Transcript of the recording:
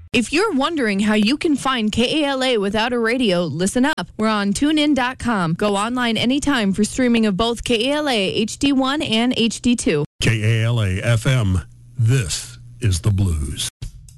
If you're wondering how you can find KALA without a radio, listen up. We're on TuneIn.com. Go online anytime for streaming of both KALA HD1 and HD2. KALA FM. This is the blues.